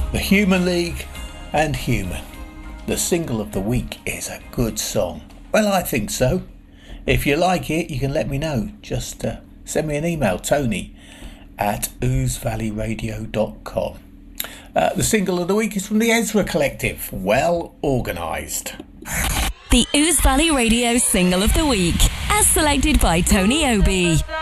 The Human League and Human. The single of the week is a good song. Well, I think so. If you like it, you can let me know. Just send me an email, tony@ousevalleyradio.com. The single of the week is from the Ezra Collective, Well Organised. The Ouse Valley Radio single of the week, as selected by Tony Obi.